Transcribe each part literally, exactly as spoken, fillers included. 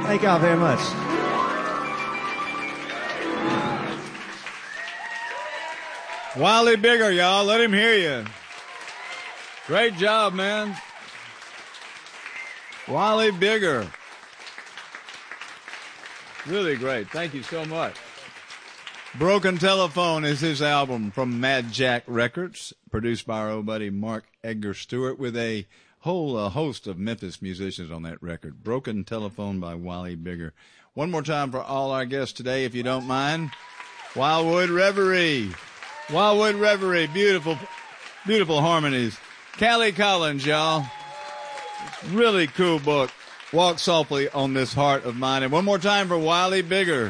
Thank y'all very much. Wally Bigger, y'all. Let him hear you. Great job, man. Wally Bigger. Really great. Thank you so much. Broken Telephone is his album from Mad Jack Records, produced by our old buddy Mark Edgar Stewart, with a whole uh, host of Memphis musicians on that record. Broken Telephone by Wally Bigger. One more time for all our guests today, if you don't mind. Wildwood Reverie. Wildwood Reverie. Beautiful, beautiful harmonies. Callie Collins, y'all. Really cool book. Walk Softly on This Heart of Mine. And one more time for Wally Bigger.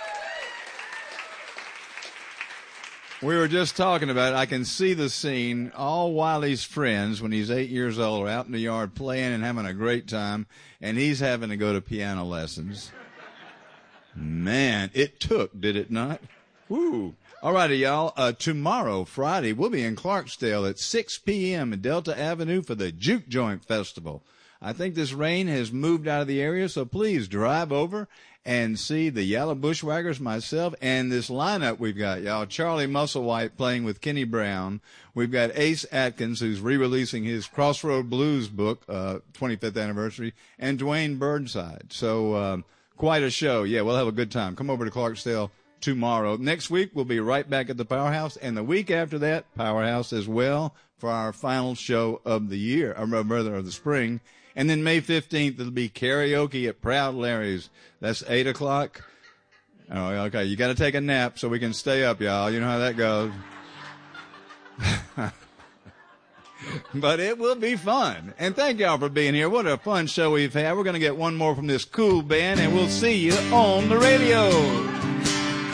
We were just talking about it. I can see the scene. All Wiley's friends, when he's eight years old, are out in the yard playing and having a great time, and he's having to go to piano lessons. Man, it took, did it not? Woo. All righty, y'all. Uh, tomorrow, Friday, we'll be in Clarksdale at six p.m. at Delta Avenue for the Juke Joint Festival. I think this rain has moved out of the area, so please drive over and see the Yellow Bushwhackers, myself, and this lineup we've got, y'all. Charlie Musselwhite playing with Kenny Brown. We've got Ace Atkins, who's re-releasing his Crossroad Blues book, uh, twenty-fifth anniversary, and Dwayne Burnside. So um, quite a show. Yeah, we'll have a good time. Come over to Clarksdale tomorrow. Next week, we'll be right back at the Powerhouse, and the week after that, Powerhouse as well, for our final show of the year, or rather of the spring. And then May fifteenth, it'll be karaoke at Proud Larry's. That's eight o'clock. Oh, okay. You got to take a nap so we can stay up, y'all. You know how that goes. But it will be fun. And thank y'all for being here. What a fun show we've had. We're going to get one more from this cool band, and we'll see you on the radio.